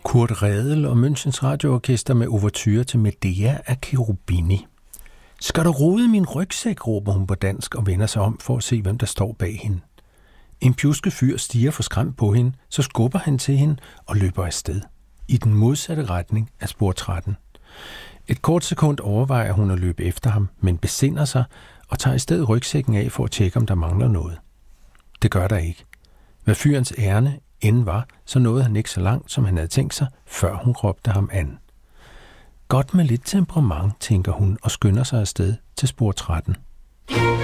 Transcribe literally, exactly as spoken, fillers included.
Kurt Redel og Münchens Radioorkester med ouverture til Medea af Cherubini. Skal du rode min rygsæk, råber hun på dansk og vender sig om for at se, hvem der står bag hende. En pjuske fyr stiger forskræmt på hende, så skubber han til hende og løber afsted. I den modsatte retning af spor tretten. Et kort sekund overvejer hun at løbe efter ham, men besinder sig og tager i stedet rygsækken af for at tjekke, om der mangler noget. Det gør der ikke. Hvad fyrens ærne end var, så nåede han ikke så langt, som han havde tænkt sig, før hun råbte ham an. Godt med lidt temperament, tænker hun og skynder sig afsted til spor tretten.